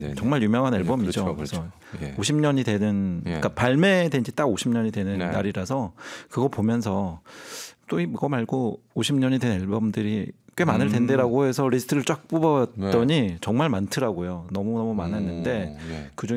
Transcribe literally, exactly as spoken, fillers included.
네네. 정말 유명한 앨범이죠. 그렇죠, 그래서 그렇죠. 예. 오십 년이 되는 예. 그러니까 발매된 지 딱 오십 년이 되는 네. 날이라서 그거 보면서 또 이거 말고 오십 년이 된 앨범들이 꽤 많을 음. 텐데라고 해서 리스트를 쫙 뽑았더니 정말 많더라고요. 너무너무 많았는데 오, 예. 그중